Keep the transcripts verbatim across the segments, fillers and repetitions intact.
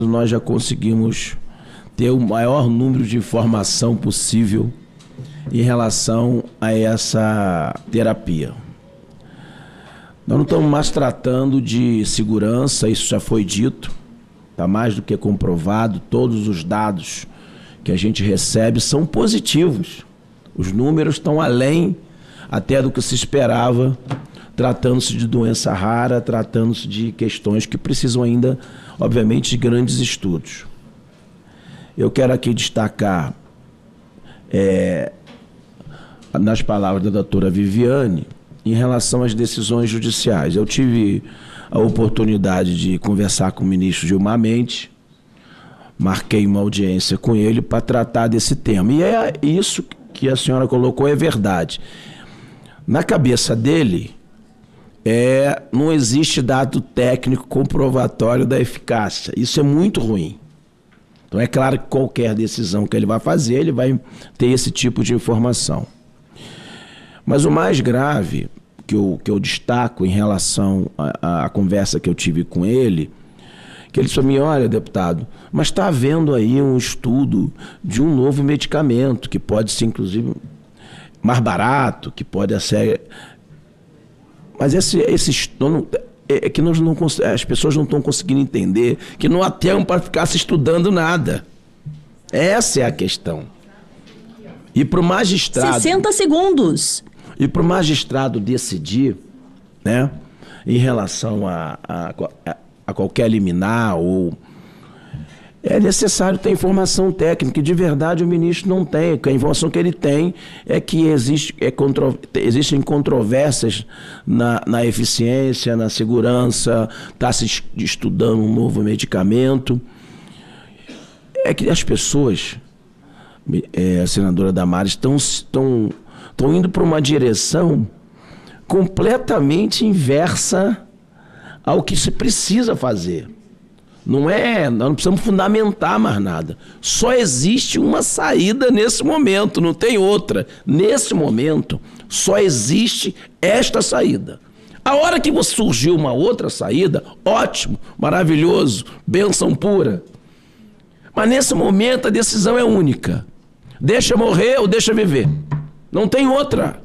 nós já conseguimos ter o maior número de informação possível em relação a essa terapia. Nós não estamos mais tratando de segurança, isso já foi dito, está mais do que comprovado, todos os dados que a gente recebe são positivos. Os números estão além até do que se esperava, tratando-se de doença rara, tratando-se de questões que precisam ainda, obviamente, de grandes estudos. Eu quero aqui destacar, é, nas palavras da doutora Viviane, em relação às decisões judiciais. Eu tive a oportunidade de conversar com o ministro Gilmar Mendes, marquei uma audiência com ele para tratar desse tema. E é isso que a senhora colocou, é verdade. Na cabeça dele, é, não existe dado técnico comprovatório da eficácia. Isso é muito ruim. Então é claro que qualquer decisão que ele vai fazer, ele vai ter esse tipo de informação. Mas o mais grave que eu, que eu destaco em relação à conversa que eu tive com ele, que ele disse para mim: olha, deputado, mas está havendo aí um estudo de um novo medicamento, que pode ser, inclusive, mais barato, que pode ser... Mas esse, esse estudo... É que nós não, as pessoas não estão conseguindo entender que não há tempo para ficar se estudando nada. Essa é a questão. E para o magistrado... sessenta segundos. E para o magistrado decidir, né, em relação a, a, a, a qualquer liminar, ou... é necessário ter informação técnica, e de verdade o ministro não tem. A informação que ele tem é que existe, é contro, existem controvérsias na, na eficiência, na segurança, está se estudando um novo medicamento. É que as pessoas, é, a senadora Damares, estão, estão, estão indo para uma direção completamente inversa ao que se precisa fazer. Não é, nós não precisamos fundamentar mais nada. Só existe uma saída nesse momento, não tem outra. Nesse momento, só existe esta saída. A hora que surgiu uma outra saída, ótimo, maravilhoso, bênção pura. Mas nesse momento a decisão é única. Deixa morrer ou deixa viver. Não tem outra.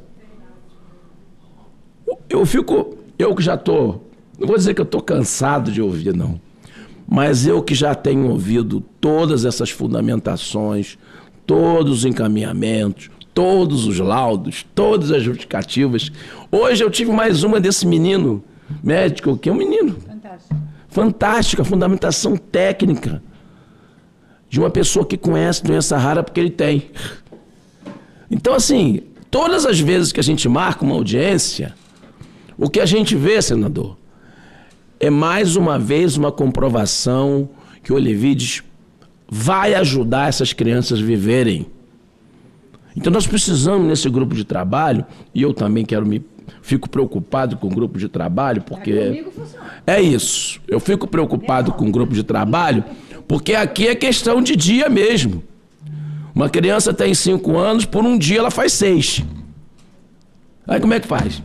Eu fico, eu que já estou, não vou dizer que eu estou cansado de ouvir, não. Mas eu que já tenho ouvido todas essas fundamentações, todos os encaminhamentos, todos os laudos, todas as justificativas. Hoje eu tive mais uma desse menino médico, que é um menino. Fantástico. Fantástica, fundamentação técnica de uma pessoa que conhece doença rara porque ele tem. Então, assim, todas as vezes que a gente marca uma audiência, o que a gente vê, senador, é mais uma vez uma comprovação que o Olivides vai ajudar essas crianças a viverem. Então nós precisamos nesse grupo de trabalho, e eu também quero me fico preocupado com o grupo de trabalho, porque é isso. Eu fico preocupado com o grupo de trabalho, porque aqui é questão de dia mesmo. Uma criança tem cinco anos, por um dia ela faz seis. Aí como é que faz?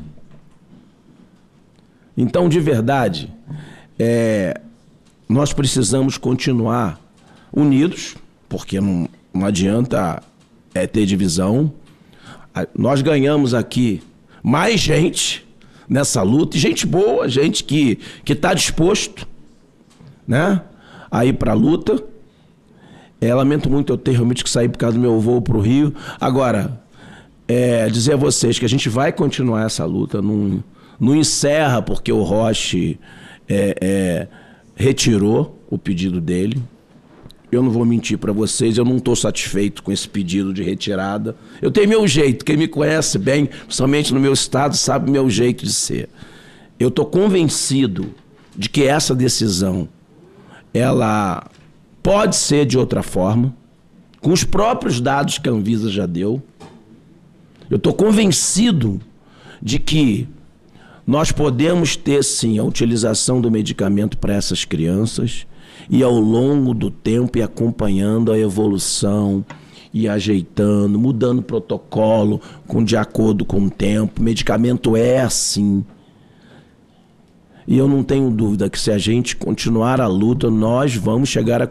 Então, de verdade, é, nós precisamos continuar unidos, porque não, não adianta é, ter divisão. Nós ganhamos aqui mais gente nessa luta, gente boa, gente que que está disposto, né, a ir para a luta. É, lamento muito eu ter realmente que sair por causa do meu voo para o Rio. Agora, é, dizer a vocês que a gente vai continuar essa luta, não, não encerra porque o Roche é, é, retirou o pedido dele. Eu não vou mentir para vocês, eu não estou satisfeito com esse pedido de retirada. Eu tenho meu jeito, quem me conhece bem, principalmente no meu estado, sabe meu jeito de ser. Eu estou convencido de que essa decisão, ela pode ser de outra forma, com os próprios dados que a Anvisa já deu. Eu estou convencido de que nós podemos ter, sim, a utilização do medicamento para essas crianças, e ao longo do tempo ir acompanhando a evolução, e ajeitando, mudando o protocolo com, de acordo com o tempo. O medicamento é assim. E eu não tenho dúvida que se a gente continuar a luta, nós vamos chegar a